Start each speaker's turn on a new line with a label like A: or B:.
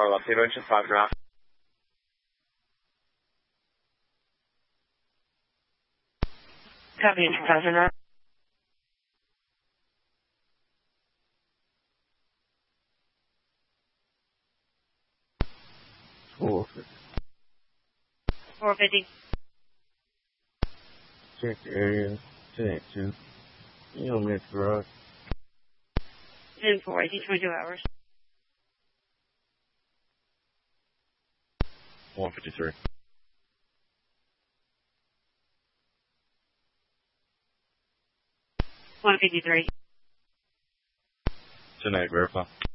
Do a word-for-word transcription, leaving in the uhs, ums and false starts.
A: car left, zero inches, five draft.
B: Copy, engine five and
C: four fifty.
B: four fifty.
C: Check the area. ten two. You don't miss garage.
B: ten four, eighteen twenty-two hours.
C: one fifty-three.
B: one fifty-three.
C: ten eight, verify.